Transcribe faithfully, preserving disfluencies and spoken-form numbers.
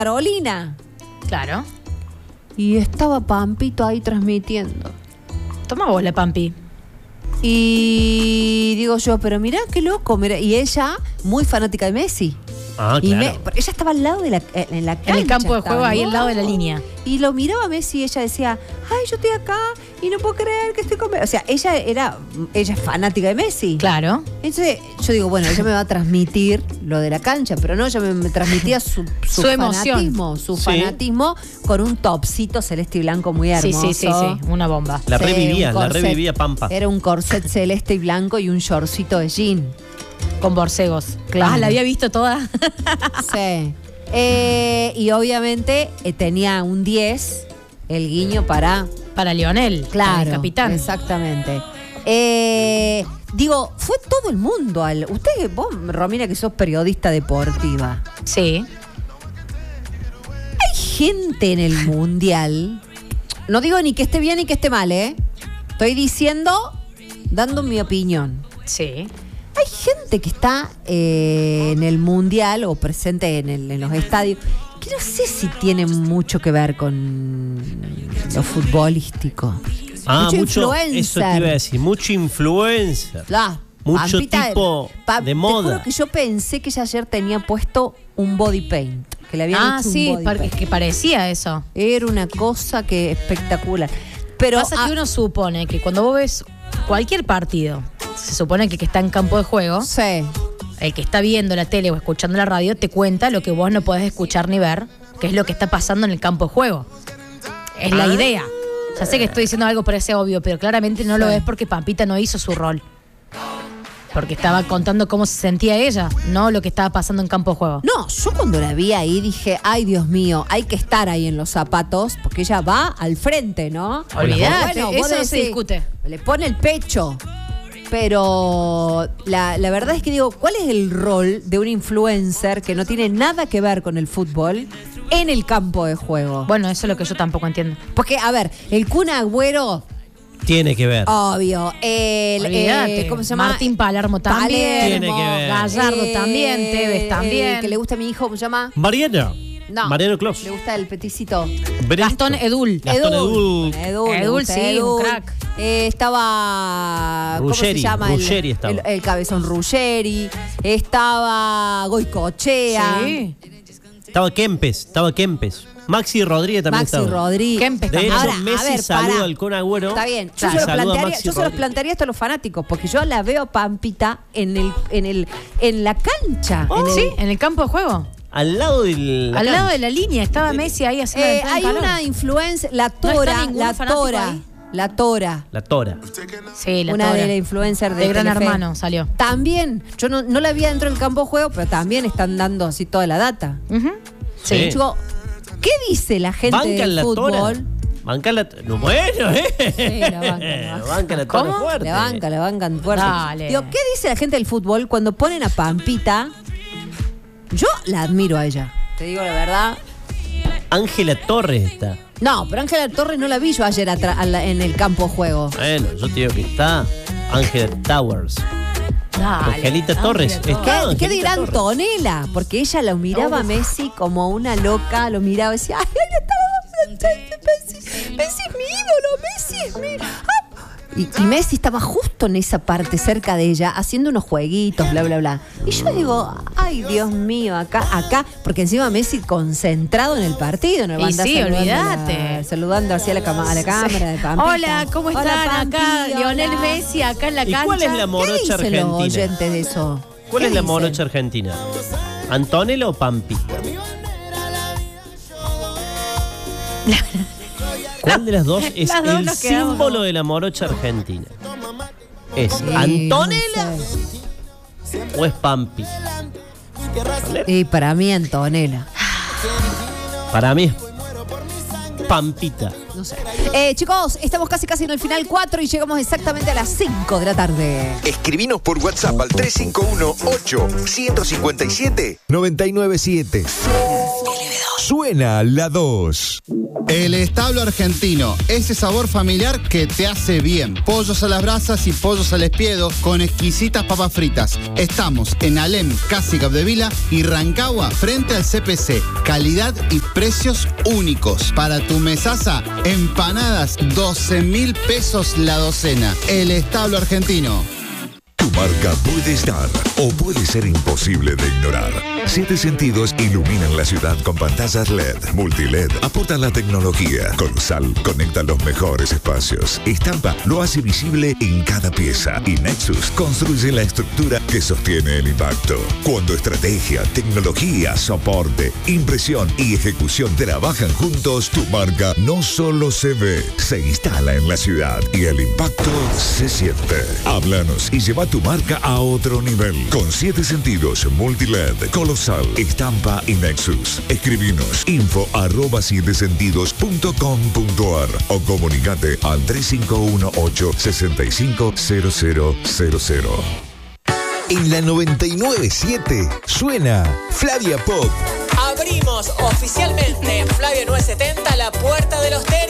Carolina. Claro. Y estaba Pampito ahí transmitiendo. Toma vos la Pampi. Y digo yo, pero mirá qué loco. Mirá. Y ella, muy fanática de Messi. Ah, y claro. me, ella estaba al lado de la, en la cancha. En el campo de juego, estaba, ahí ¿no? al lado de la línea. Y lo miraba a Messi y ella decía, ay, yo estoy acá y no puedo creer que estoy con Messi. O sea, ella era, ella es fanática de Messi. Claro. Entonces yo digo, bueno, ella me va a transmitir lo de la cancha, pero no, ella me, me transmitía su, su, Su emoción. fanatismo, su Sí. fanatismo con un topsito celeste y blanco muy Sí, hermoso. sí, sí, sí. Una bomba. La Sí, revivía, un la corset. revivía Pampa. Era un corset celeste y blanco y un shortcito de jean. Con borcegos. Claro. Ah, la había visto toda. Sí. Eh, y obviamente eh, tenía un diez, el guiño para... Para Lionel. Claro, para el capitán. Exactamente. Eh, digo, fue todo el mundo al... Usted, vos, Romina, que sos periodista deportiva. Sí. Hay gente en el mundial. No digo ni que esté bien ni que esté mal, ¿eh? Estoy diciendo, dando mi opinión. Sí. Hay gente que está eh, en el mundial o presente en, el, en los estadios que no sé si tiene mucho que ver con lo futbolístico. Ah, mucho, mucho, influencer. eso te iba a decir, mucho influencer. La, Mucho Pampita, tipo pa- de Te moda. juro que yo pensé que ella ayer tenía puesto un body paint. Que le habían Ah, hecho sí, un body par- paint. es que parecía eso. Era una cosa que espectacular. Pero Pasa ah, que uno supone que cuando vos ves cualquier partido, se supone que el que está en campo de juego, sí. el que está viendo la tele o escuchando la radio, te cuenta lo que vos no podés escuchar ni ver, que es lo que está pasando en el campo de juego. Es la Ah. idea. Ya sé que estoy diciendo algo que parece obvio, pero claramente no Sí. lo es porque Pampita no hizo su rol. Porque estaba contando cómo se sentía ella, no lo que estaba pasando en campo de juego. No, yo cuando la vi ahí dije, ay Dios mío, hay que estar ahí en los zapatos, porque ella va al frente, ¿no? Olvídate, vos eso no decís, se discute. Le pone el pecho. Pero la, la verdad es que digo, ¿cuál es el rol de un influencer que no tiene nada que ver con el fútbol en el campo de juego? Bueno, eso es lo que yo tampoco entiendo. Porque, a ver, el Kun Agüero, Tiene que ver. obvio. El, Olvídate. eh, ¿cómo se llama? Martín Palermo también. Tiene que ver. Gallardo también, Tevez también. El que le gusta a mi hijo, ¿cómo se llama? Mariano. No. Mariano Clos. Le gusta el peticito. Benedicto. Gastón Edul. Gastón Edul. Edul, le Edul, gusta sí, un Edul. crack. Eh, estaba. ¿Cómo Ruggeri, se llama? Ruggeri el, estaba. el, el cabezón Ruggeri. Estaba Goicochea. Sí. Estaba Kempes, estaba Kempes. Maxi Rodríguez también Maxi estaba. Rodríguez. Kempes De también. hecho, Ahora, a Messi ver, saluda pará. al Kun Agüero. Está bien. Yo, Claro. se, lo Saluda a plantearía, Maxi yo se los Rodríguez. plantearía esto a los fanáticos, porque yo la veo a Pampita en el, en el, en la cancha. en el- Sí, en el campo de juego. Al lado del. Al lado de la línea estaba Messi ahí haciendo Eh, el plan hay calor. una influencer, la está Tora, ningún la fanático Tora, ahí. la Tora. La Tora. Sí, la una Tora. de las influencers de, De Gran Telefe. Hermano salió. También, yo no, no la vi dentro del campo de juego, pero también están dando así toda la data. Ujú. Sí. Y digo, ¿qué dice la gente Bancan del la fútbol? Tora. Bancan la. No, bueno, ¿eh? Sí, la bancan, la bancan. Bancan la Tora ¿Cómo? fuerte. Le banca, le bancan fuerte. Dale. Digo, ¿qué dice la gente del fútbol cuando ponen a Pampita? Yo la admiro a ella, te digo la verdad. Ángela Torres está. No, pero Ángela Torres no la vi yo ayer atra- a la- en el campo de juego. Bueno, yo te digo que está. Ángela Towers. Dale. Angelita Ángela Torres. Torres. Está ¿Qué, Angelita qué dirán Torres. Tonela? Porque ella lo miraba a Messi como una loca, lo miraba y decía, ay, ahí está, Messi, Messi es mi ídolo, Messi es mi... ah". Y, y Messi estaba justo en esa parte, cerca de ella, haciendo unos jueguitos, bla, bla, bla. Y yo digo, ay, Dios mío, acá, acá, porque encima Messi concentrado en el partido, no Y anda sí, saludando olvídate. la- saludando hacia la, cama- a la cámara de Pampita. Hola, ¿cómo Hola, están? Pampi, Acá hola. Lionel Messi, acá en la ¿Y cancha. cuál es la ¿Qué morocha dicen los argentina? oyentes de eso? ¿Cuál ¿Qué es la dicen? morocha argentina? ¿Antonella o Pampita? ¿Cuál de las dos es Las dos el nos quedamos símbolo como- de la morocha argentina? ¿Es Sí, Antonella no sé. o es Pampi? Y para mí Antonella. Para mí es Pampita. No sé. Eh, chicos, estamos casi casi en el final cuatro y llegamos exactamente a las cinco de la tarde. Escribinos por WhatsApp al tres cinco uno, ocho, uno cinco siete, nueve nueve siete. suena la dos. El Establo Argentino, ese sabor familiar que te hace bien. Pollos a las brasas y pollos al espiedo con exquisitas papas fritas. Estamos en Alem, casi Capdevila y Rancagua, frente al C P C. Calidad y precios únicos. Para tu mesaza, empanadas, doce mil pesos la docena. El Establo Argentino. Tu marca puede estar o puede ser imposible de ignorar. Siete Sentidos iluminan la ciudad con pantallas L E D, multi-L E D, aportan la tecnología. Colosal conecta los mejores espacios. Estampa lo hace visible en cada pieza. Y Nexus construye la estructura que sostiene el impacto. Cuando estrategia, tecnología, soporte, impresión y ejecución trabajan juntos, tu marca no solo se ve, se instala en la ciudad y el impacto se siente. Háblanos y lleva tu marca a otro nivel. Con Siete Sentidos, multi-L E D, Colosal, Estampa y Nexus. Escribinos info arroba siete sentidos punto com punto ar o comunicate al tres cinco uno ocho, seis cinco cero cero cero cero. En la noventa y nueve punto siete suena Flavia Pop. Abrimos oficialmente en Flavia novecientos setenta la puerta de los temas.